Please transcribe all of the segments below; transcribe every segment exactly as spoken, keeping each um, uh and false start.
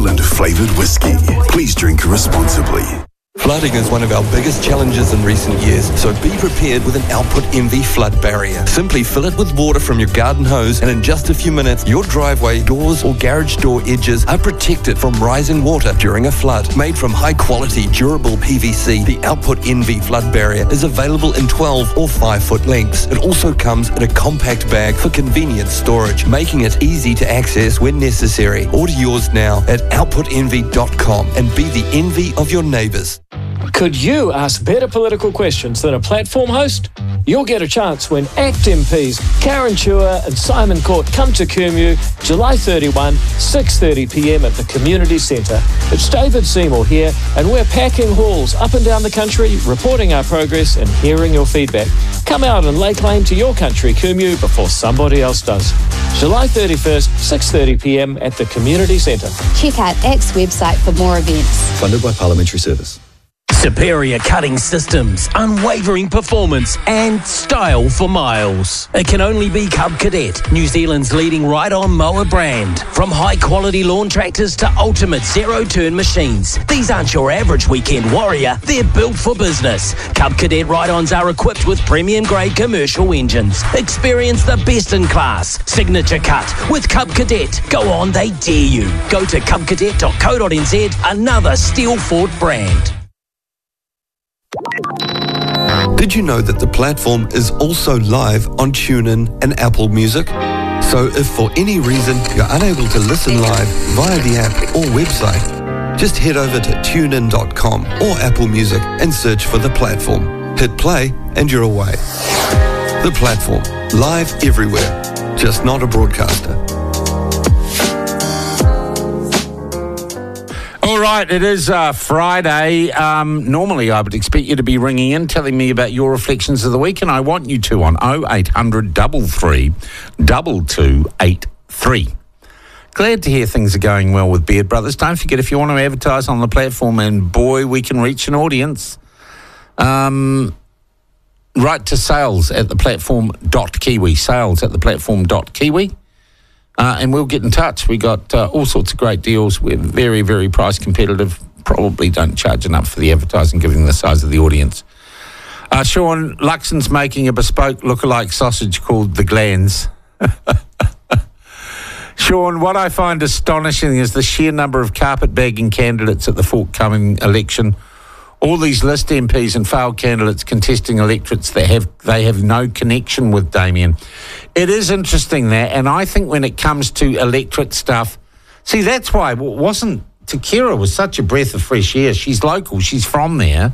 Zealand flavoured whiskey. Please drink responsibly. Flooding is one of our biggest challenges in recent years, so be prepared with an Output Envy flood barrier. Simply fill it with water from your garden hose, and in just a few minutes, your driveway, doors or garage door edges are protected from rising water during a flood. Made from high-quality, durable P V C, the Output Envy flood barrier is available in twelve or five foot lengths. It also comes in a compact bag for convenient storage, making it easy to access when necessary. Order yours now at output envy dot com and be the envy of your neighbours. Could you ask better political questions than a platform host? You'll get a chance when ACT M Ps Karen Chua and Simon Court come to Kumeu July thirty-first, six thirty p m at the Community Centre. It's David Seymour here, and we're packing halls up and down the country, reporting our progress and hearing your feedback. Come out and lay claim to your country, Kumeu, before somebody else does. July thirty-first, six thirty p m at the Community Centre. Check out ACT's website for more events. Funded by Parliamentary Service. Superior cutting systems, unwavering performance and style for miles. It can only be Cub Cadet, New Zealand's leading ride-on mower brand. From high-quality lawn tractors to ultimate zero-turn machines, these aren't your average weekend warrior, they're built for business. Cub Cadet ride-ons are equipped with premium-grade commercial engines. Experience the best-in-class signature cut with Cub Cadet. Go on, they dare you. Go to cub cadet dot co dot n z, another Steelfort brand. Did you know that the platform is also live on TuneIn and Apple Music? So if for any reason you're unable to listen live via the app or website, just head over to tune in dot com or Apple Music and search for the platform. Hit play and you're away. The platform, live everywhere, just not a broadcaster. All right, it is uh, Friday. Um, normally, I would expect you to be ringing in, telling me about your reflections of the week, and I want you to on oh eight hundred, three three, two two eight three. Glad to hear things are going well with Beard Brothers. Don't forget, if you want to advertise on the platform, and boy, we can reach an audience, um, write to sales at the platform dot kiwi, sales at the platform dot kiwi. Uh, and we'll get in touch. We got uh, all sorts of great deals. We're very, very price competitive. Probably don't charge enough for the advertising, given the size of the audience. Uh, Sean, Luxon's making a bespoke lookalike sausage called the Glands. Sean, what I find astonishing is the sheer number of carpetbagging candidates at the forthcoming election. All these list M Ps and failed candidates contesting electorates that have they have no connection with, Damien. It is interesting that, and I think when it comes to electorate stuff, see, that's why it wasn't Takira was such a breath of fresh air. She's local, she's from there.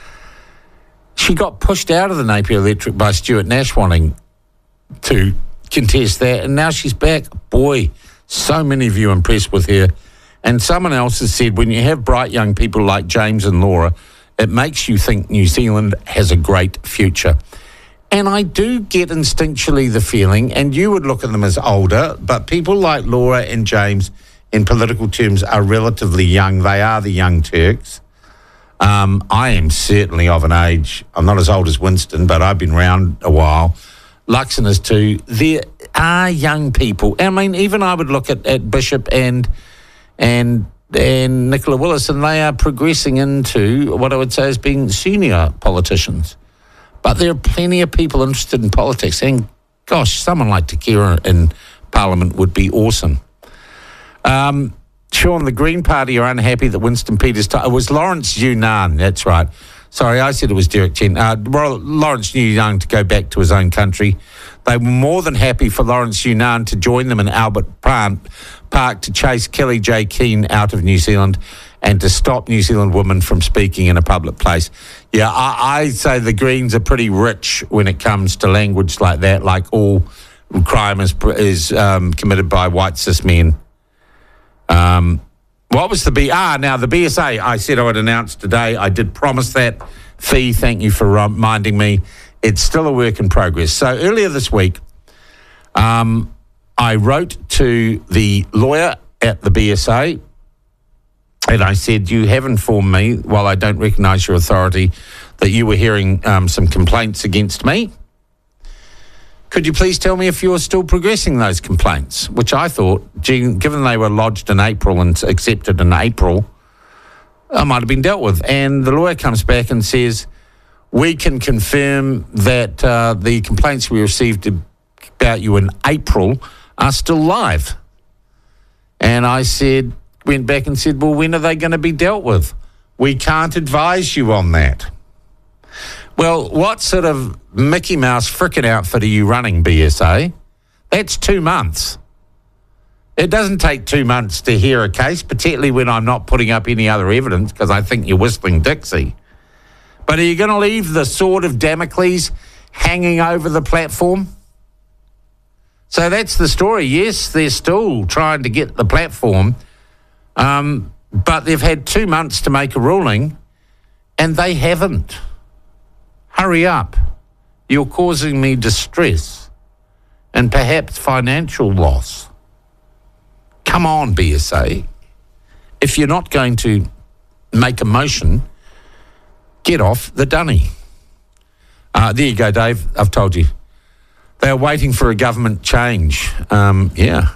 She got pushed out of the Napier electorate by Stuart Nash wanting to contest that, and now she's back. Boy, so many of you impressed with her. And someone else has said, when you have bright young people like James and Laura, it makes you think New Zealand has a great future. And I do get instinctually the feeling, and you would look at them as older, but people like Laura and James, in political terms, are relatively young. They are the young Turks. Um, I am certainly of an age. I'm not as old as Winston, but I've been around a while. Luxon is too. There are young people. I mean, even I would look at, at Bishop and and and Nicola Willis, and they are progressing into what I would say is being senior politicians. But there are plenty of people interested in politics, and gosh, someone like Takira in Parliament would be awesome. Um, Sean, the Green Party are unhappy that Winston Peters... T- it was Lawrence Yunnan, that's right. Sorry, I said it was Derek Chen. Uh, Lawrence Yunnan to go back to his own country. They were more than happy for Lawrence Yunnan to join them in Albert Park to chase Kelly J. Keane out of New Zealand and to stop New Zealand women from speaking in a public place. Yeah, I, I say the Greens are pretty rich when it comes to language like that, like all crime is, is um, committed by white cis men. Um, what was the B? Ah, now the B S A, I said I would announce today. I did promise that. Fee, thank you for reminding me. It's still a work in progress. So earlier this week, um, I wrote to the lawyer at the B S A and I said, you have informed me, while I don't recognise your authority, that you were hearing um, some complaints against me. Could you please tell me if you're still progressing those complaints? Which I thought, gee, given they were lodged in April and accepted in April, I might have been dealt with. And the lawyer comes back and says, we can confirm that uh, the complaints we received about you in April are still live. And I said, went back and said, well, when are they going to be dealt with? We can't advise you on that. Well, what sort of Mickey Mouse frickin' outfit are you running, B S A? That's two months. It doesn't take two months to hear a case, particularly when I'm not putting up any other evidence because I think you're whistling Dixie. But are you going to leave the sword of Damocles hanging over the platform? So that's the story. Yes, they're still trying to get the platform, um, but they've had two months to make a ruling, and they haven't. Hurry up. You're causing me distress and perhaps financial loss. Come on, B S A. If you're not going to make a motion, get off the dunny. Uh, there you go, Dave. I've told you. They're waiting for a government change. Um, yeah.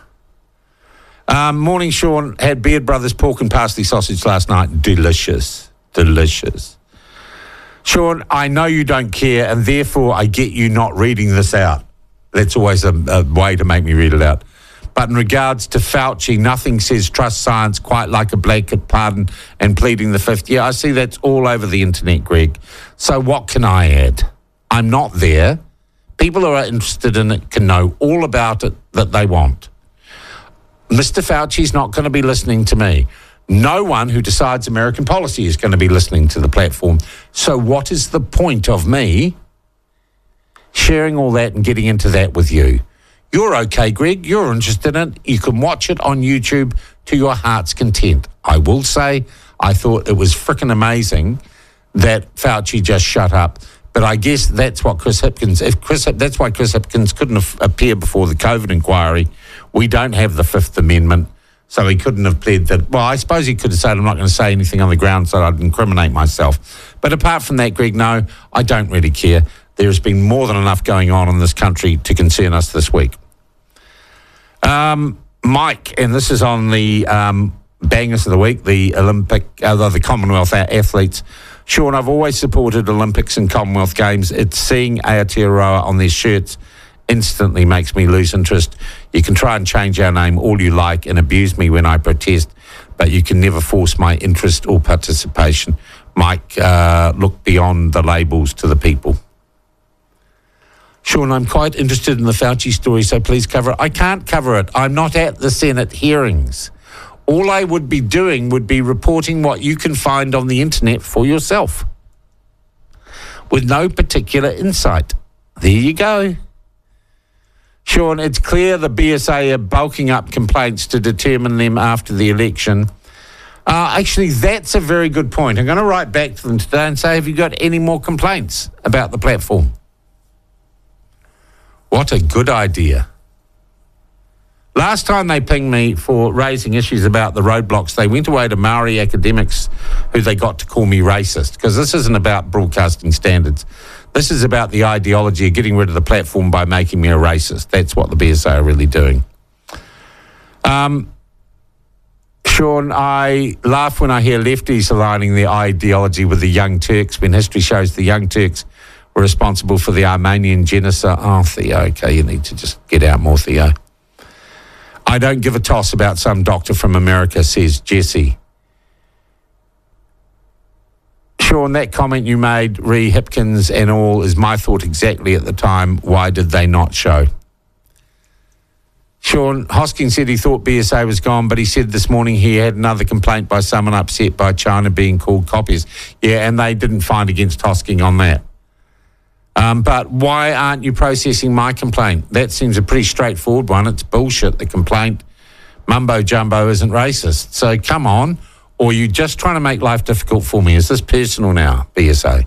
Um, morning, Sean. Had Beard Brothers pork and parsley sausage last night. Delicious. Delicious. Sean, I know you don't care, and therefore I get you not reading this out. That's always a, a way to make me read it out. But in regards to Fauci, nothing says trust science quite like a blanket pardon and pleading the fifth. Yeah, I see that's all over the internet, Greg. So what can I add? I'm not there. People who are interested in it can know all about it that they want. Mister Fauci's not going to be listening to me. No one who decides American policy is going to be listening to the platform. So what is the point of me sharing all that and getting into that with you? You're okay, Greg. You're interested in it. You can watch it on YouTube to your heart's content. I will say I thought it was frickin' amazing that Fauci just shut up. But I guess that's what Chris Hipkins, if Chris, that's why Chris Hipkins couldn't have appeared before the COVID inquiry. We don't have the Fifth Amendment. So he couldn't have pled that. Well, I suppose he could have said, I'm not going to say anything on the grounds that I'd incriminate myself. But apart from that, Greg, no, I don't really care. There's been more than enough going on in this country to concern us this week. Um, Mike, and this is on the um, bangers of the week, the Olympic, uh, the Commonwealth athletes. Sean, I've always supported Olympics and Commonwealth Games. It's seeing Aotearoa on their shirts instantly makes me lose interest. You can try and change our name all you like and abuse me when I protest, but you can never force my interest or participation. Mike, uh, look beyond the labels to the people. Sean, I'm quite interested in the Fauci story, so please cover it. I can't cover it. I'm not at the Senate hearings. All I would be doing would be reporting what you can find on the internet for yourself, with no particular insight. There you go. Sean, it's clear the B S A are bulking up complaints to determine them after the election. Uh, actually, that's a very good point. I'm going to write back to them today and say, have you got any more complaints about the platform? What a good idea. Last time they pinged me for raising issues about the roadblocks, they went away to Maori academics who they got to call me racist, because this isn't about broadcasting standards. This is about the ideology of getting rid of the platform by making me a racist. That's what the B S A are really doing. Um, Sean, I laugh when I hear lefties aligning their ideology with the Young Turks when history shows the Young Turks were responsible for the Armenian genocide. Oh, Theo, okay, you need to just get out more, Theo. I don't give a toss about some doctor from America, says Jesse. Sean, that comment you made, re Hipkins and all, is my thought exactly at the time. Why did they not show? Sean, Hosking said he thought B S A was gone, but he said this morning he had another complaint by someone upset by China being called copies. Yeah, and they didn't find against Hosking on that. Um, but why aren't you processing my complaint? That seems a pretty straightforward one. It's bullshit, the complaint. Mumbo jumbo isn't racist. So come on. Or are you just trying to make life difficult for me? Is this personal now, B S A?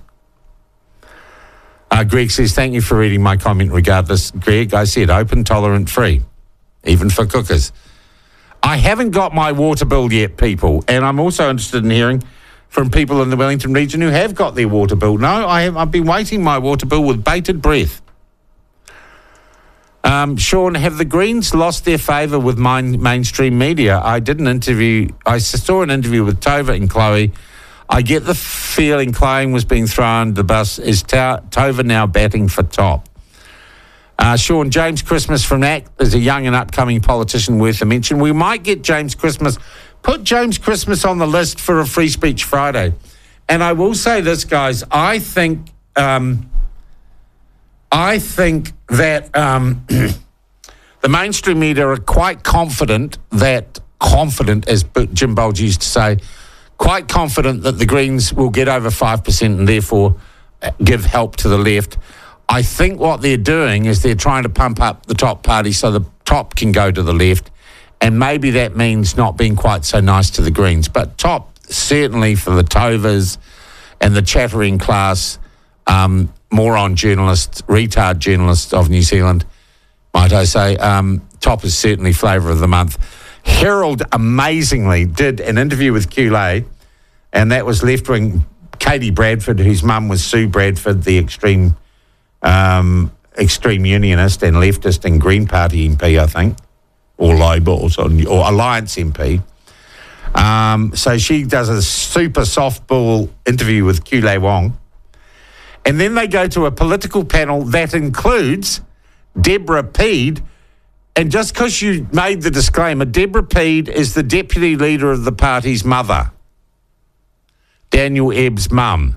Uh, Greg says, thank you for reading my comment regardless. Greg, I said open, tolerant, free, even for cookers. I haven't got my water bill yet, people, and I'm also interested in hearing from people in the Wellington region who have got their water bill. No, I have, I've been waiting my water bill with bated breath. Um, Sean, have the Greens lost their favour with main, mainstream media? I did an interview, I saw an interview with Tova and Chloe. I get the feeling Chloe was being thrown under the bus. Is Ta- Tova now batting for top? Uh, Sean, James Christmas from A C T is a young and upcoming politician worth a mention. We might get James Christmas. Put James Christmas on the list for a Free Speech Friday. And I will say this, guys. I think... Um, I think that um, the mainstream media are quite confident that, confident as Jim Bolger used to say, quite confident that the Greens will get over five percent and therefore give help to the left. I think what they're doing is they're trying to pump up the top party so the top can go to the left, and maybe that means not being quite so nice to the Greens. But top, certainly for the Tovas and the chattering class, um, moron journalists, retard journalists of New Zealand, might I say, um, top is certainly flavour of the month. Herald amazingly did an interview with Q-Lay, and that was left-wing Katie Bradford, whose mum was Sue Bradford, the extreme um, extreme unionist and leftist and Green Party M P, I think, or Labour, or, or Alliance M P. Um, so she does a super softball interview with Q-Lay Wong. And then they go to a political panel that includes Deborah Peed. And just because you made the disclaimer, Deborah Peed is the deputy leader of the party's mother, Daniel Ebb's mum.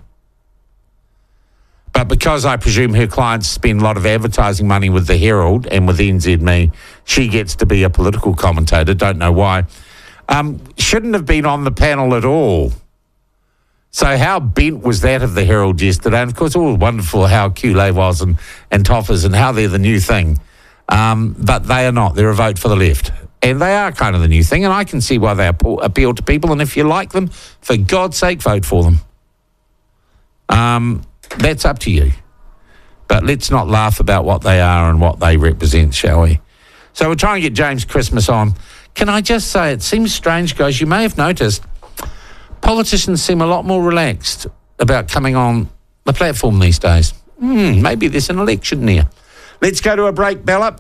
But because I presume her clients spend a lot of advertising money with the Herald and with N Z Me, she gets to be a political commentator. Don't know why. Um, shouldn't have been on the panel at all. So how bent was that of the Herald yesterday? And, of course, it was wonderful how Q-Lay was and, and Toffers and how they're the new thing. Um, but they are not. They're a vote for the left. And they are kind of the new thing, and I can see why they appeal to people. And if you like them, for God's sake, vote for them. Um, that's up to you. But let's not laugh about what they are and what they represent, shall we? So we're trying to get James Christmas on. Can I just say, it seems strange, guys. You may have noticed politicians seem a lot more relaxed about coming on the platform these days. Hmm, maybe there's an election near. Let's go to a break, Bella.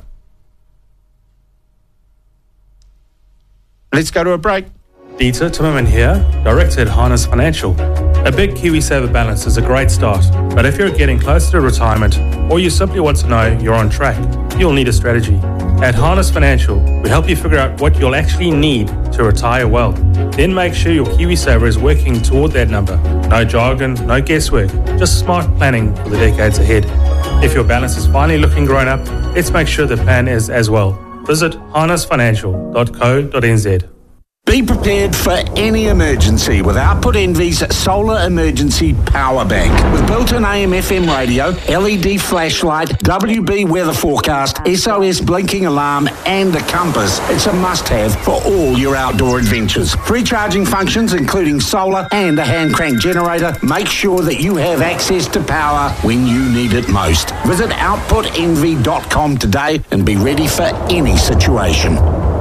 Let's go to a break. Dieter Timmerman here, Director at Harness Financial. A big KiwiSaver balance is a great start, but if you're getting close to retirement or you simply want to know you're on track, you'll need a strategy. At Harness Financial, we help you figure out what you'll actually need to retire well. Then make sure your KiwiSaver is working toward that number. No jargon, no guesswork, just smart planning for the decades ahead. If your balance is finally looking grown up, let's make sure the plan is as well. Visit harness financial dot co dot n z. Be prepared for any emergency with Output Envy's Solar Emergency Power Bank. With built-in A M F M radio, L E D flashlight, W B weather forecast, S O S blinking alarm and a compass, it's a must-have for all your outdoor adventures. Free charging functions including solar and a hand crank generator. Make sure that you have access to power when you need it most. Visit output envy dot com today and be ready for any situation.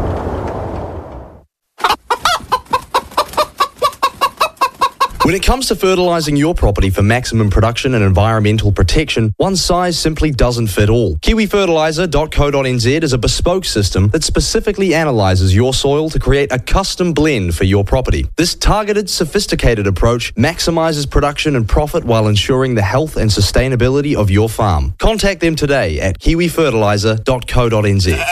When it comes to fertilising your property for maximum production and environmental protection, one size simply doesn't fit all. kiwi fertiliser dot co dot n z is a bespoke system that specifically analyses your soil to create a custom blend for your property. This targeted, sophisticated approach maximises production and profit while ensuring the health and sustainability of your farm. Contact them today at kiwi fertiliser dot co dot n z.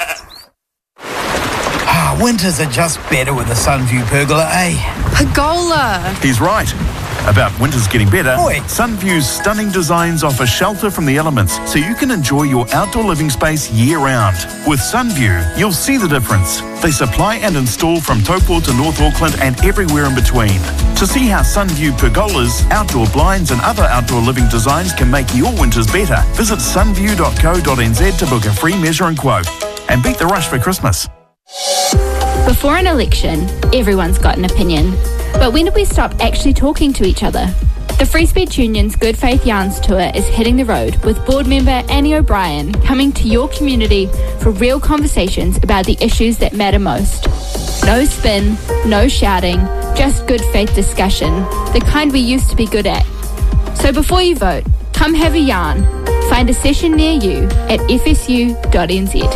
Winters are just better with a Sunview pergola, eh? Pergola! He's right. About winters getting better, Oi. Sunview's stunning designs offer shelter from the elements so you can enjoy your outdoor living space year-round. With Sunview, you'll see the difference. They supply and install from Taupo to North Auckland and everywhere in between. To see how Sunview pergolas, outdoor blinds and other outdoor living designs can make your winters better, visit sunview dot co dot n z to book a free measure and quote. And beat the rush for Christmas. Before an election, everyone's got an opinion. But when did we stop actually talking to each other? The Free Speech Union's Good Faith Yarns Tour is hitting the road with board member Annie O'Brien coming to your community for real conversations about the issues that matter most. No spin, no shouting, just good faith discussion, the kind we used to be good at. So before you vote, come have a yarn. Find Find a session near you at f s u dot n z.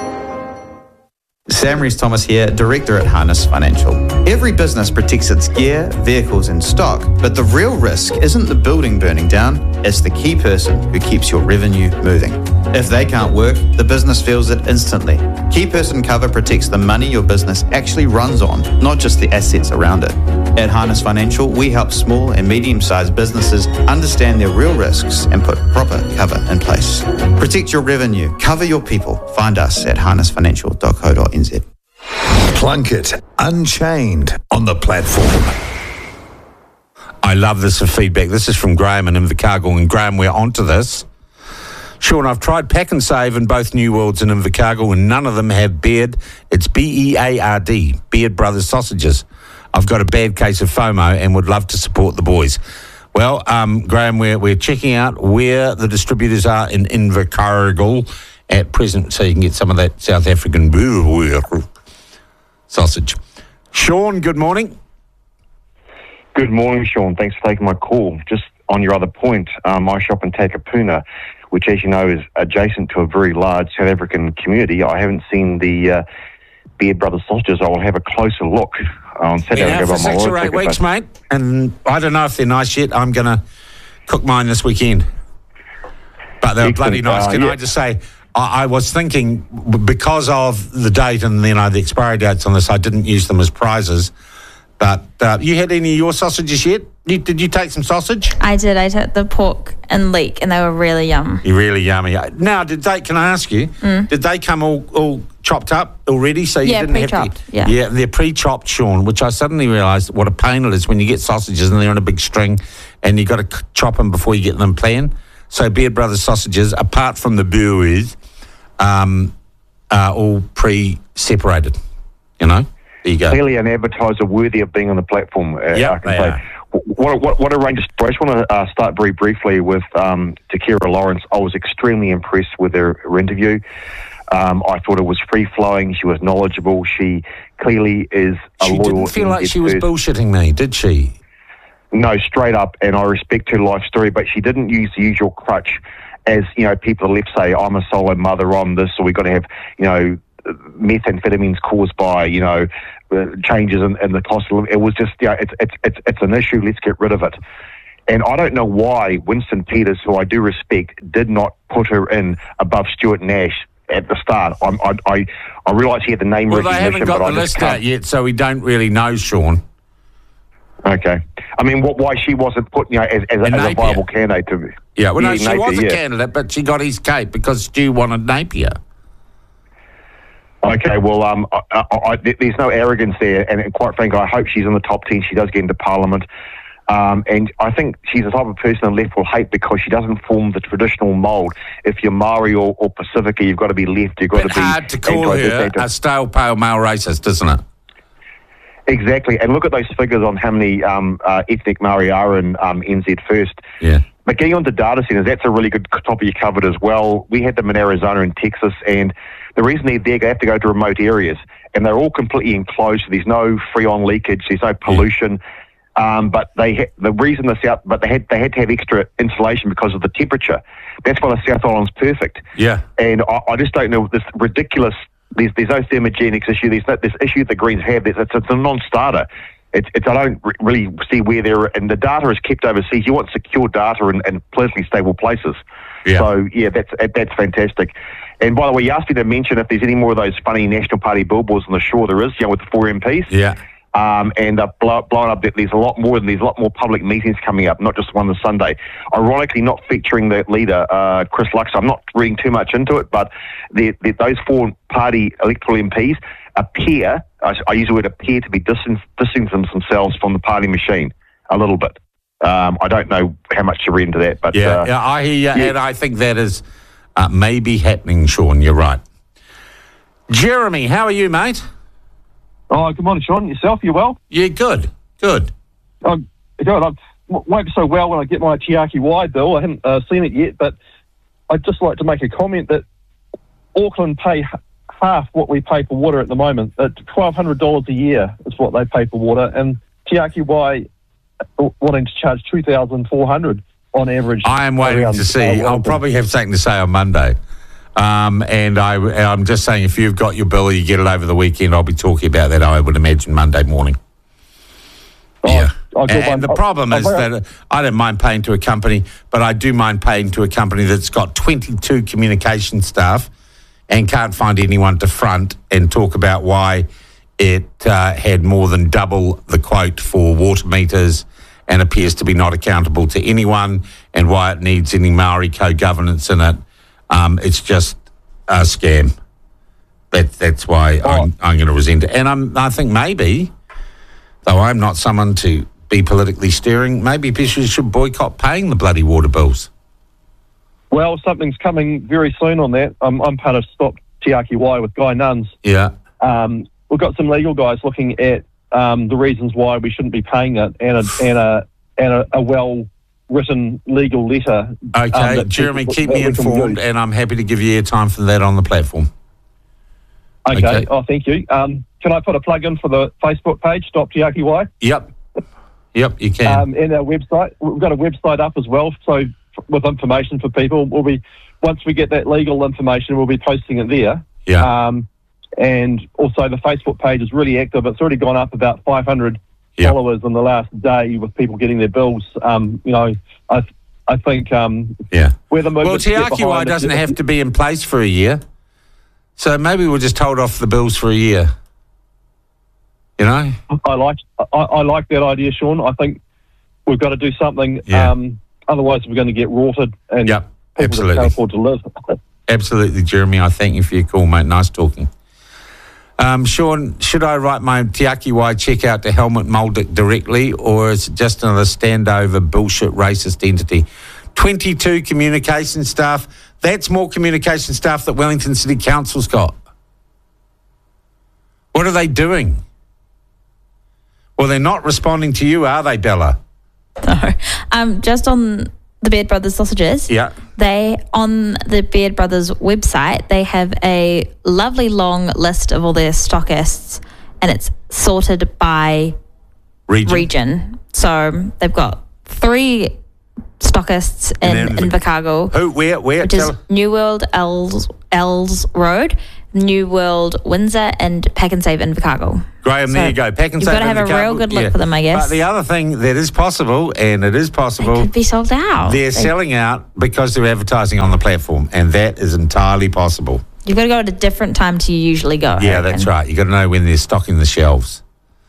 Sam Rees-Thomas here, Director at Harness Financial. Every business protects its gear, vehicles and stock, but the real risk isn't the building burning down, it's the key person who keeps your revenue moving. If they can't work, the business feels it instantly. Key person cover protects the money your business actually runs on, not just the assets around it. At Harness Financial, we help small and medium-sized businesses understand their real risks and put proper cover in place. Protect your revenue, cover your people. Find us at harness financial dot co dot n z. Plunkett Unchained on the platform. I love this feedback. This is from Graham in Invercargill. And Graham, we're onto this. Sean, I've tried Pack and Save in both New Worlds and Invercargill, and none of them have Beard. It's B E A R D, Beard Brothers Sausages. I've got a bad case of FOMO and would love to support the boys. Well, um, Graham, we're, we're checking out where the distributors are in Invercargill at present, so you can get some of that South African sausage. Sean, good morning. Good morning, Sean. Thanks for taking my call. Just on your other point, um, I shop in Takapuna, which, as you know, is adjacent to a very large South African community. I haven't seen the uh, Beard Brothers sausages. I will have a closer look on Saturday. Yeah, for six or eight weeks, mate. And I don't know if they're nice yet. I'm going to cook mine this weekend. But they're bloody nice. Can uh, yeah. I just say, I, I was thinking, because of the date and, you know, the expiry dates on this, I didn't use them as prizes. But uh, you had any of your sausages yet? You, did you take some sausage? I did. I took the pork and leek, and they were really yum. You're really yummy. Now, did they? Can I ask you? Mm. Did they come all, all chopped up already? So you yeah, didn't pre-chopped. have to. Yeah, yeah, they're pre-chopped, Sean. Which I suddenly realised what a pain it is when you get sausages and they're in a big string, and you got to chop them before you get them planned. So Beard Brothers sausages, apart from the buoys, um, are all pre-separated. You know. There you go. Clearly an advertiser worthy of being on the platform. Uh, yep, I can say. Are. What, what, what a range of stories. I just want to uh, start very briefly with um, Takira Lawrence. I was extremely impressed with her, her interview. Um, I thought it was free-flowing. She was knowledgeable. She clearly is a she loyal... She didn't feel like she was person. bullshitting me, did she? No, straight up, and I respect her life story, but she didn't use the usual crutch as, you know, people on the left say, I'm a solo mother, I'm this, or we've got to have, you know, methamphetamines caused by, you know, uh, changes in, in the cost of living. It was just, you know, it's, it's, it's, it's an issue, let's get rid of it. And I don't know why Winston Peters, who I do respect, did not put her in above Stuart Nash at the start. I'm, I I, I realise he had the name well, recognition. Well, they haven't got but the I just list can't. out yet, so we don't really know, Sean. Okay. I mean, what, why she wasn't put, you know, as, as, a, as a viable candidate to... Yeah, well, no, she Napier, was a yeah. candidate, but she got his cape because Stu wanted Napier. Okay, well, um, I, I, I, there's no arrogance there, and quite frankly, I hope she's in the top ten. She does get into Parliament, um, and I think she's the type of person the left will hate because she doesn't form the traditional mould. If you're Maori or, or Pacifica, you've got to be left. You've got Bit to be hard to call her a stale, pale male racist, isn't it? Exactly, and look at those figures on how many um, uh, ethnic Maori are in um, N Z First. Yeah. But getting on to data centres, that's a really good topic you covered as well. We had them in Arizona and Texas, and the reason they're there, they have to go to remote areas, and they're all completely enclosed. So there's no freon leakage, there's no pollution. Um, but they ha- the reason the South, but they had they had to have extra insulation because of the temperature. That's why the South Island's perfect. Yeah. And I, I just don't know this ridiculous. There's there's no thermogenics issue. There's no, this issue that the Greens have. It's, it's a non-starter. It's, it's I don't re- really see where they're, and the data is kept overseas. You want secure data in, in politically stable places. Yeah. So yeah, that's that's fantastic. And by the way, you asked me to mention if there's any more of those funny National Party billboards on the shore. There is, you know, with the four M Ps. Yeah. Um, and uh, blow, blowing up. There's a lot more, and there's a lot more public meetings coming up, not just one this Sunday. Ironically, not featuring the leader, uh, Chris Luxon. I'm not reading too much into it, but they're, they're, those four party electoral M Ps appear, I, I use the word appear, to be distancing themselves from the party machine a little bit. Um, I don't know how much to read into that, but yeah, uh, yeah I hear you, yeah. and I think that is uh, maybe happening, Sean. You're right. Jeremy, how are you, mate? Oh, good morning, Sean. Yourself, you well? Yeah, good, good. Oh, good. I won't be so well when I get my Te Aki Wai bill. I haven't uh, seen it yet, but I'd just like to make a comment that Auckland pay h- half what we pay for water at the moment. At twelve hundred dollars a year is what they pay for water, and Te Aki Wai wanting to charge two thousand four hundred dollars. on average. I am waiting around, to see. uh, I'll probably have something to say on Monday. Um, and I, I'm just saying, if you've got your bill, you get it over the weekend, I'll be talking about that, I would imagine, Monday morning. Yeah. I'll And, and the problem is that I don't mind paying to a company, but I do mind paying to a company that's got twenty-two communication staff and can't find anyone to front and talk about why it uh, had more than double the quote for water meters and appears to be not accountable to anyone, and why it needs any Maori co-governance in it. Um, it's just a scam. That, that's why I'm, I'm going to resent it. And I'm, I think maybe, though I'm not someone to be politically steering, maybe people should boycott paying the bloody water bills. Well, something's coming very soon on that. I'm, I'm part of Stop Te Aki Wai with Guy Nuns. Yeah. Um, we've got some legal guys looking at um, the reasons why we shouldn't be paying it, and a, and a, and a, a well-written legal letter. Okay, um, Jeremy, people- keep that me we can informed, use. and I'm happy to give you airtime for that on the platform. Okay. Okay. Oh, thank you. Um, can I put a plug in for the Facebook page, Stop Te Aki Wai? Yep. Yep, you can. Um, and our website. We've got a website up as well, so f- with information for people. We'll be, once we get that legal information, we'll be posting it there. Yeah. Um, and also the Facebook page is really active. It's already gone up about five hundred Yep. followers in the last day with people getting their bills. Um, you know, I I think um, yeah. we're the movement Well, to get Te Aki Wai behind. doesn't have to be in place for a year, so maybe we'll just hold off the bills for a year. You know? I like I, I like that idea, Sean. I think we've got to do something. Yeah. Um, otherwise, we're going to get rotted, and Yep, people absolutely. just can't afford to live. Absolutely, Jeremy. I thank you for your call, mate. Nice talking. Um, Sean, should I write my Te Aki Wai check out to Helmut Muldick directly, or is it just another standover bullshit racist entity? twenty-two communication staff. That's more communication staff that Wellington City Council's got. What are they doing? Well, they're not responding to you, are they, Bella? No. Um, just on the Beard Brothers sausages. Yeah. They, on the Beard Brothers website, they have a lovely long list of all their stockists, and it's sorted by region. region. So they've got three stockists in And then- Invercargill. Who, where, where? Which is Tell- New World, Els, Els Road, New World, Windsor, and Pack and Save Invercargill. Graham, So there you go. Pack and you've save got to have a Invercargill. real good look Yeah. for them, I guess. But the other thing that is possible, and it is possible, Could be sold out. they're They- selling out because they're advertising on the platform, and that is entirely possible. You've got to go at a different time to you usually go. I Yeah, reckon. that's right. You've got to know when they're stocking the shelves.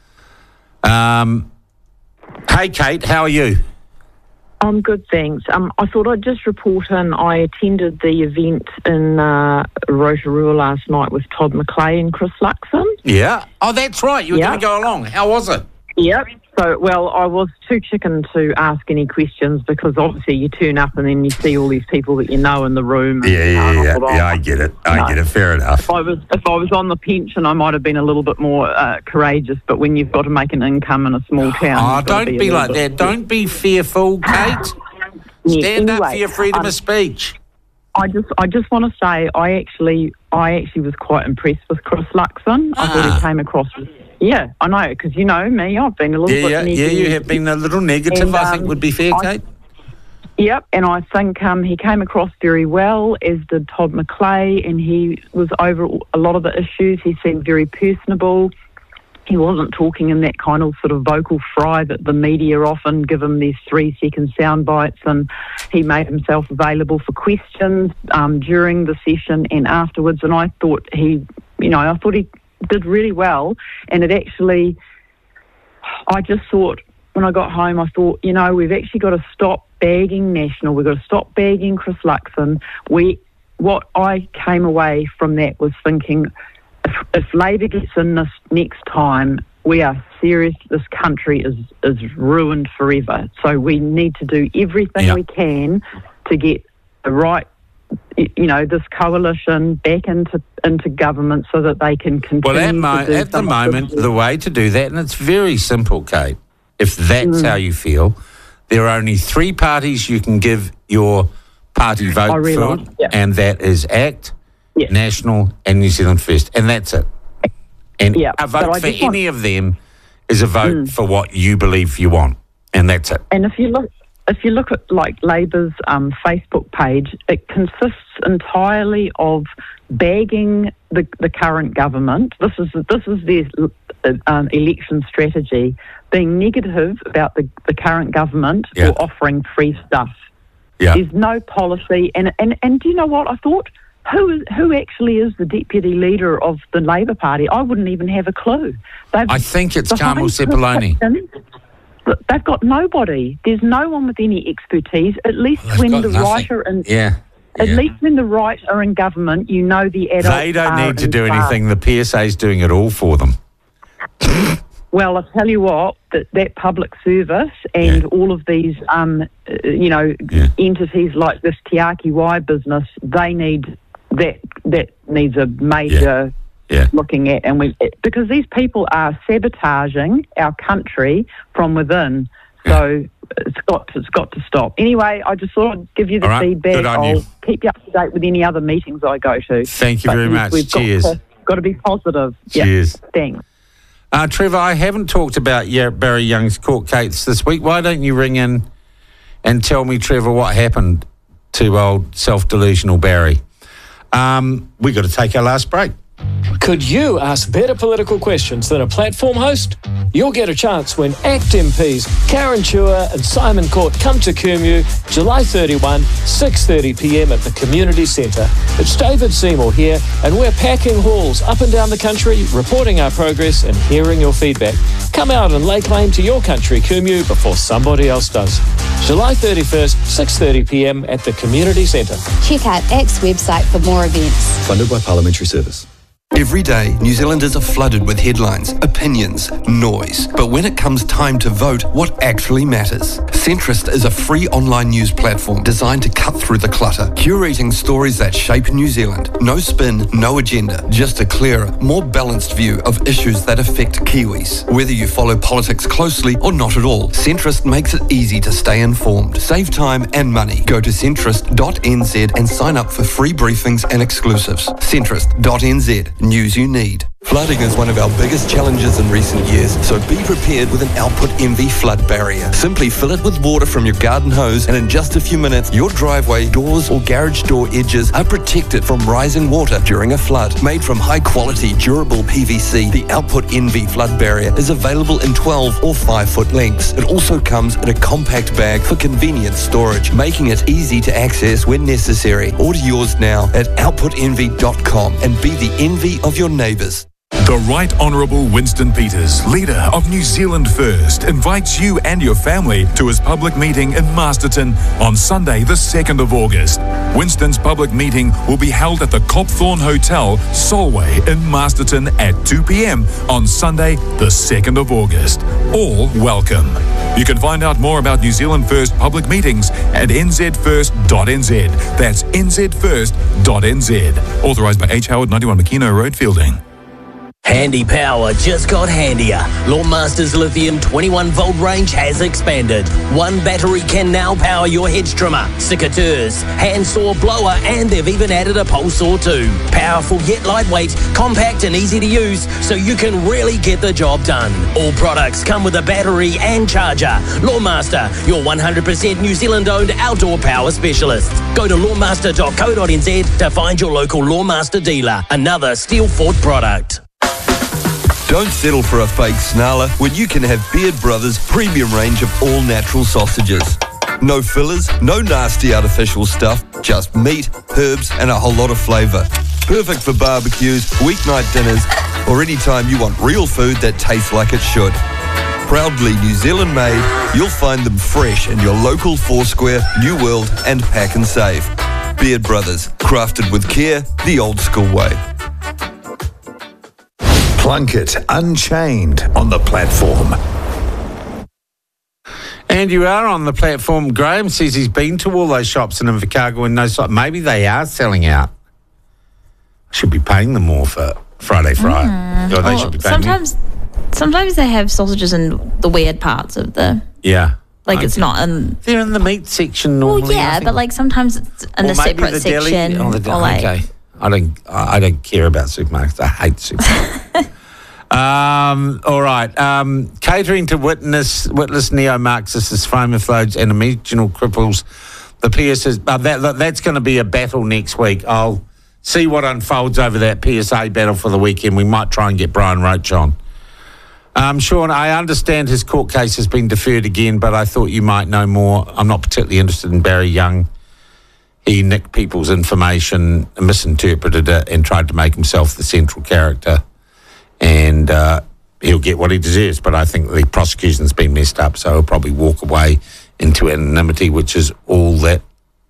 Um, hey, Kate, how are you? I'm good, thanks. Um, I thought I'd just report in. I attended the event in uh, Rotorua last night with Todd McClay and Chris Luxon. Yeah. Oh, that's right. You were Yeah. going to go along. How was it? Yep. So, well, I was too chicken to ask any questions because obviously you turn up and then you see all these people that you know in the room. Yeah, yeah, and, uh, yeah. I thought, oh, Yeah, I get it. I no. get it. Fair enough. If I was if I was on the pension, I might have been a little bit more uh, courageous. But when you've got to make an income in a small town, Oh, you've got to don't a be little like bit- that. Don't be fearful, Kate. Yeah, Stand up for anyway, your freedom um, of speech. I just, I just want to say, I actually, I actually was quite impressed with Chris Luxon. I thought Ah. he came across. Yeah, I know, because you know me, I've been a little Yeah, bit. yeah, yeah. negative. You have been a little negative, And, I think um, would be fair, I- Kate. Yep, and I think um, he came across very well, as did Todd McClay, and he was over a lot of the issues. He seemed very personable. He wasn't talking in that kind of sort of vocal fry that the media often give him these three-second sound bites, and he made himself available for questions um, during the session and afterwards, and I thought he, you know, I thought he did really well, and it actually, I just thought, when I got home, I thought, you know, we've actually got to stop bagging National. We've got to stop bagging Chris Luxon. We, what I came away from that was thinking, if, if Labor gets in this next time, we are serious. This country is, is ruined forever. So we need to do everything Yeah. we can to get the right, y- you know, this coalition back into into government so that they can continue Well, at, to mo- do at the some moment, good- the way to do that, and it's very simple, Kate, if that's Mm. how you feel, there are only three parties you can give your party vote I realise, for, yeah. and that is ACT, Yes. National, and New Zealand First, and that's it. And Yeah, a but vote I for just want- any of them is a vote Mm. for what you believe you want, and that's it. And if you look, if you look at like Labor's um, Facebook page, it consists entirely of bagging the, the current government. This is this is their um, election strategy, being negative about the, the current government Yeah. or offering free stuff. Yeah. There's no policy, and, and, and do you know what I thought? Who is who actually is the deputy leader of the Labor Party? I wouldn't even have a clue. They've, I think it's behind Carmel Chris Sepuloni. Dixon, they've got nobody. There's no one with any expertise. At least They've when got the nothing. right are in, Yeah. at yeah. least when the right are in government, you know the adults. They don't are need to in do charge. anything. The P S A's doing it all for them. Well, I tell you what, that, that public service and Yeah. all of these, um, uh, you know, Yeah. entities like this Te Aki Wai business, they need that. That needs a major Yeah. looking at, and we it, because these people are sabotaging our country from within. So it's got to, it's got to stop. Anyway, I just thought I'd give you the All right, feedback. good on I'll you. keep you up to date with any other meetings I go to. Thank you But very yes, much. We've Cheers. Got to, got to be positive. Cheers. Yeah, thanks. Uh, Trevor, I haven't talked about yeah, Barry Young's court case this week. Why don't you ring in and tell me, Trevor, what happened to old self-delusional Barry? Um, we got to take our last break. Could you ask better political questions than a platform host? You'll get a chance when ACT M Ps Karen Chua and Simon Court come to Kumeu July thirty-first, six thirty p m at the Community Centre. It's David Seymour here, and we're packing halls up and down the country, reporting our progress and hearing your feedback. Come out and lay claim to your country, Kumeu, before somebody else does. July thirty-first, six thirty p m at the Community Centre. Check out ACT's website for more events. Funded by Parliamentary Service. Every day, New Zealanders are flooded with headlines, opinions, noise. But when it comes time to vote, what actually matters? Centrist is a free online news platform designed to cut through the clutter, curating stories that shape New Zealand. No spin, no agenda, just a clearer, more balanced view of issues that affect Kiwis. Whether you follow politics closely or not at all, Centrist makes it easy to stay informed. Save time and money. Go to centrist dot n z and sign up for free briefings and exclusives. centrist dot n z. News you need. Flooding is one of our biggest challenges in recent years, so be prepared with an Output M V flood barrier. Simply fill it with water from your garden hose, and in just a few minutes, your driveway, doors or garage door edges are protected from rising water during a flood. Made from high-quality, durable P V C, the Output M V flood barrier is available in twelve or five foot lengths. It also comes in a compact bag for convenient storage, making it easy to access when necessary. Order yours now at output n v dot com and be the envy of your neighbours. The Right Honourable Winston Peters, leader of New Zealand First, invites you and your family to his public meeting in Masterton on Sunday, the second of August. Winston's public meeting will be held at the Copthorne Hotel, Solway in Masterton at two p m on Sunday, the second of August. All welcome. You can find out more about New Zealand First public meetings at n z first dot n z. That's n z first dot n z. Authorised by H. Howard, ninety-one Makino Road, Fielding. Handy power just got handier. Lawnmaster's lithium twenty-one volt range has expanded. One battery can now power your hedge trimmer, secateurs, handsaw, blower, and they've even added a pole saw too. Powerful yet lightweight, compact and easy to use, so you can really get the job done. All products come with a battery and charger. Lawnmaster, your one hundred percent New Zealand-owned outdoor power specialist. Go to lawnmaster dot co dot n z to find your local Lawnmaster dealer. Another Steel Fort product. Don't settle for a fake snarler when you can have Beard Brothers' premium range of all-natural sausages. No fillers, no nasty artificial stuff, just meat, herbs and a whole lot of flavour. Perfect for barbecues, weeknight dinners or any time you want real food that tastes like it should. Proudly New Zealand made, you'll find them fresh in your local Foursquare, New World and Pack and Save. Beard Brothers, crafted with care, the old school way. Plunkett Unchained on the platform. And you are on the platform. Graham says he's been to all those shops in Invercargill and no site. Maybe they are selling out. I should be paying them more for Friday Fry. Mm. Or they Or should be paying sometimes, me. sometimes they have sausages in the weird parts of the. Yeah. Like Okay. it's not in. They're in the meat section Well, normally. I yeah, think. but like sometimes it's in Or a maybe separate the deli- section. oh, the de- or like, okay. I don't. I I don't care about supermarkets. I hate supermarkets. Um, all right. Um, catering to witness, witless neo-Marxists, fomophobes and imaginal cripples, the P S is, uh, that, that's going to be a battle next week. I'll see what unfolds over that P S A battle for the weekend. We might try and get Brian Roach on. Um, Sean, I understand his court case has been deferred again, but I thought you might know more. I'm not particularly interested in Barry Young. He nicked people's information, misinterpreted it, and tried to make himself the central character. And uh, he'll get what he deserves, but I think the prosecution's been messed up, so he'll probably walk away into anonymity, which is all that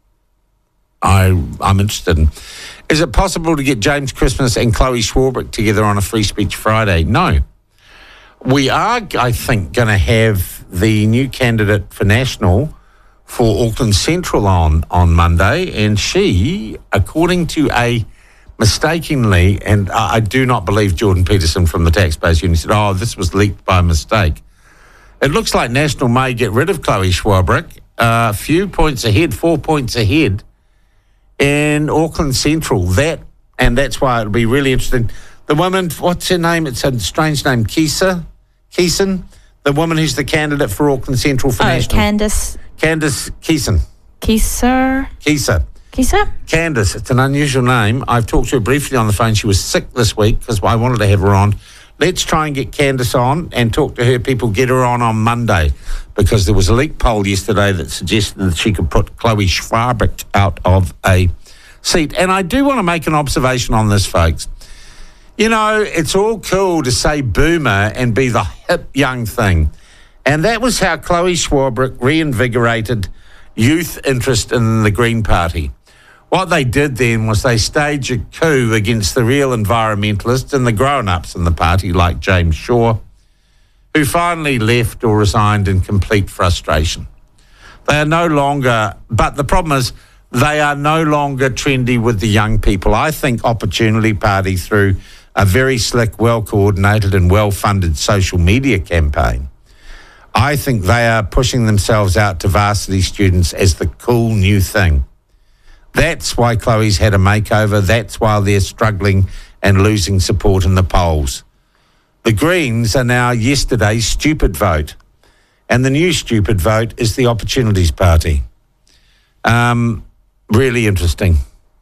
I, I'm interested in. Is it possible to get James Christmas and Chloe Swarbrick together on a Free Speech Friday? No. We are, I think, going to have the new candidate for National for Auckland Central on on Monday, and she, according to a mistakenly, and I do not believe Jordan Peterson from the Taxpayers Union said, oh, this was leaked by mistake. It looks like National may get rid of Chloe Swarbrick, a uh, few points ahead, four points ahead in Auckland Central. That, and that's why it'll be really interesting. The woman, what's her name? It's a strange name, Kisa, Keeson, the woman who's the candidate for Auckland Central for oh, National. Candice. Candice Keeson. Kisa. Kisa. Kisa? Candice, it's an unusual name. I've talked to her briefly on the phone. She was sick this week because I wanted to have her on. Let's try and get Candice on and talk to her. People, get her on on Monday, because there was a leaked poll yesterday that suggested that she could put Chloe Swarbrick out of a seat. And I do want to make an observation on this, folks. You know, it's all cool to say boomer and be the hip young thing. And that was how Chloe Swarbrick reinvigorated youth interest in the Green Party. What they did then was they staged a coup against the real environmentalists and the grown-ups in the party, like James Shaw, who finally left or resigned in complete frustration. They are no longer, but the problem is they are no longer trendy with the young people. I think Opportunity Party, through a very slick, well-coordinated and well-funded social media campaign, I think they are pushing themselves out to varsity students as the cool new thing. That's why Chloe's had a makeover. That's why they're struggling and losing support in the polls. The Greens are now yesterday's stupid vote, and the new stupid vote is the Opportunities Party. Um, really interesting.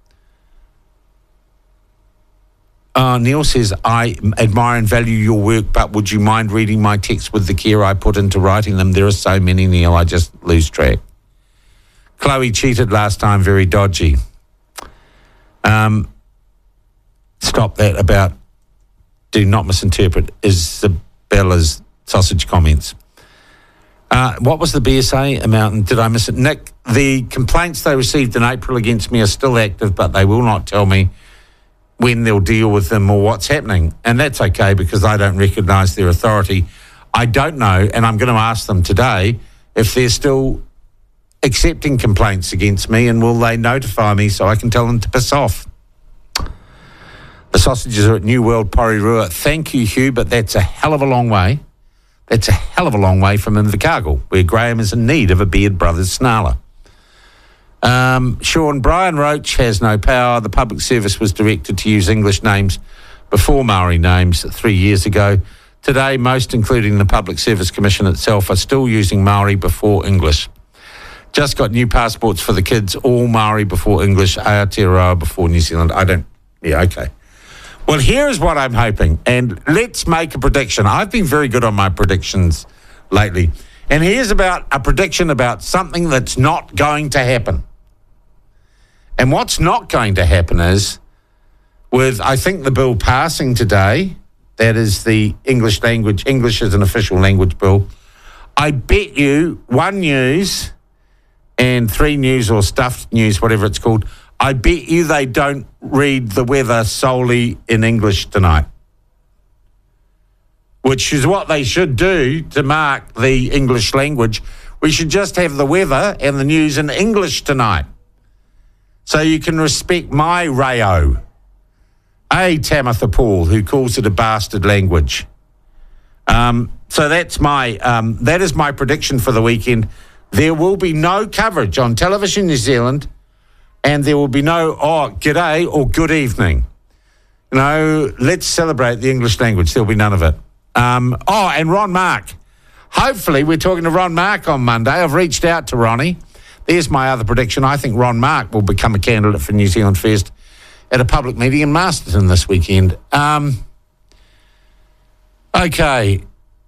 Uh, Neil says, I admire and value your work, but would you mind reading my text with the care I put into writing them? There are so many, Neil, I just lose track. Chloe cheated last time, very dodgy. Um, stop that about, do not misinterpret Isabella's sausage comments. Uh, what was the B S A amount? Did I miss it? Nick, the complaints they received in April against me are still active, but they will not tell me when they'll deal with them or what's happening. And that's okay, because I don't recognise their authority. I don't know, and I'm going to ask them today if they're still accepting complaints against me, and will they notify me so I can tell them to piss off. The sausages are at New World Porirua. Thank you, Hugh, but that's a hell of a long way. That's a hell of a long way from Invercargill, where Graham is in need of a Beard Brothers snarler. Um, Sean, Brian Roach has no power. The public service was directed to use English names before Maori names three years ago. Today, most, including the Public Service Commission itself, are still using Maori before English. Just got new passports for the kids, all Maori before English, Aotearoa before New Zealand. I don't, yeah, okay. Well, here is what I'm hoping, and let's make a prediction. I've been very good on my predictions lately. And here's about a prediction about something that's not going to happen. And what's not going to happen is, with, I think, the bill passing today, that is the English language, English is an official language bill, I bet you One News and Three News or Stuffed News, whatever it's called, I bet you they don't read the weather solely in English tonight, which is what they should do to mark the English language. We should just have the weather and the news in English tonight, so you can respect my Rayo, a Tamitha Paul, who calls it a bastard language. Um, so that's my um, that is my prediction for the weekend. There will be no coverage on Television New Zealand, and there will be no, oh, g'day or good evening. No, let's celebrate the English language. There'll be none of it. Um, oh, and Ron Mark. Hopefully, we're talking to Ron Mark on Monday. I've reached out to Ronnie. There's my other prediction. I think Ron Mark will become a candidate for New Zealand First at a public meeting in Masterton this weekend. Um, okay.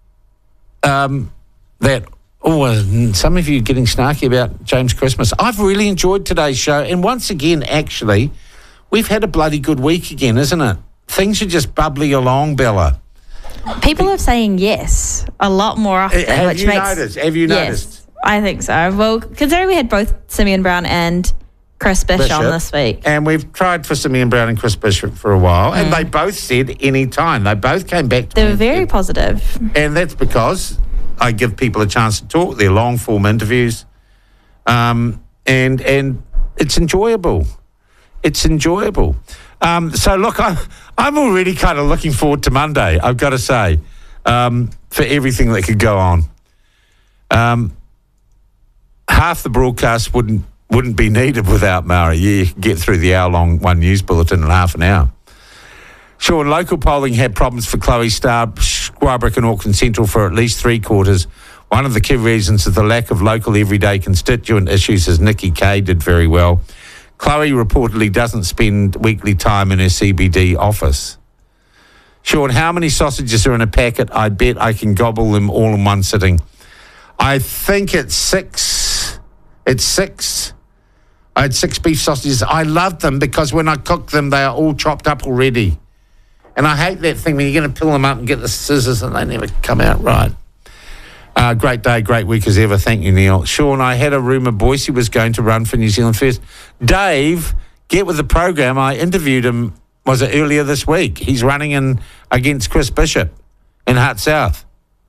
Um, that... Oh, some of you getting snarky about James Christmas. I've really enjoyed today's show. And once again, actually, we've had a bloody good week again, isn't it? Things are just bubbling along, Bella. People are saying yes a lot more often. Have which you makes, noticed? Have you yes, noticed? I think so. Well, considering we had both Simeon Brown and Chris Bishop, Bishop on this week. And we've tried for Simeon Brown and Chris Bishop for a while, mm. and they both said any time. They both came back to They me were very said, positive. And that's because I give people a chance to talk. They're long-form interviews, um, and and it's enjoyable. It's enjoyable. Um, so, look, I'm, I'm already kind of looking forward to Monday, I've got to say, um, for everything that could go on. Um, half the broadcast wouldn't wouldn't be needed without Maori. Yeah, you can get through the hour-long One News Bulletin in half an hour. Sure, local polling had problems for Chloe Starr, Squabrick and Auckland Central for at least three quarters. One of the key reasons is the lack of local everyday constituent issues, as Nikki Kay did very well. Chloe reportedly doesn't spend weekly time in her C B D office. Sean, how many sausages are in a packet? I bet I can gobble them all in one sitting. I think it's six. It's six. I had six beef sausages. I loved them because when I cooked them, they are all chopped up already. And I hate that thing when you're going to peel them up and get the scissors and they never come out right. Uh, great day, great week as ever. Thank you, Neil. Sean, I had a rumour Boise was going to run for New Zealand First. Dave, get with the program. I interviewed him, was it earlier this week? He's running in against Chris Bishop in Hart South.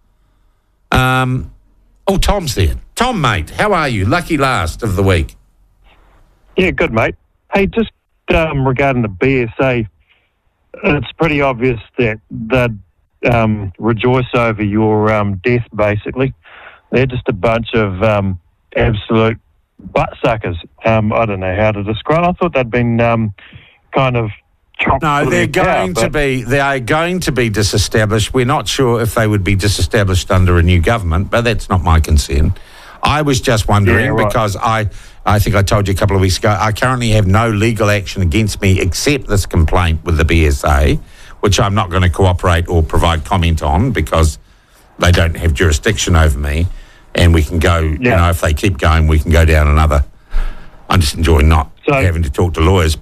Um, oh, Tom's there. Tom, mate, how are you? Lucky last of the week. Yeah, good, mate. Hey, just um, regarding the B S A, it's pretty obvious that they'd um, rejoice over your um, death, basically. They're just a bunch of um, absolute butt-suckers. Um, I don't know how to describe it. I thought they'd been um, kind of chopped. No, they're going to be, they are going to be disestablished. We're not sure if they would be disestablished under a new government, but that's not my concern. I was just wondering, yeah, right. because I, I think I told you a couple of weeks ago, I currently have no legal action against me except this complaint with the B S A, which I'm not going to cooperate or provide comment on because they don't have jurisdiction over me. And we can go, yeah. you know, if they keep going, we can go down another. I'm just enjoying not so, having to talk to lawyers.